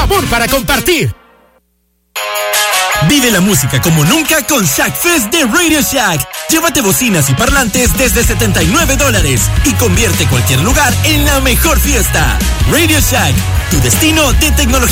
sabor para compartir. Vive la música como nunca con Shack Fest de Radio Shack. Llévate bocinas y parlantes desde $79 y convierte cualquier lugar en la mejor fiesta. Radio Shack, tu destino de tecnología.